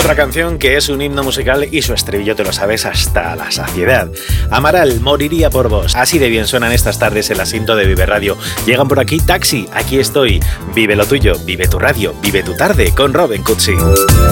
Otra canción que es un himno musical y su estribillo te lo sabes hasta la saciedad. Amaral, moriría por vos. Así de bien suenan estas tardes el asiento de Vive Radio. Llegan por aquí Taxi, aquí estoy. Vive lo tuyo, vive tu radio, vive tu tarde con Robin Cutsi.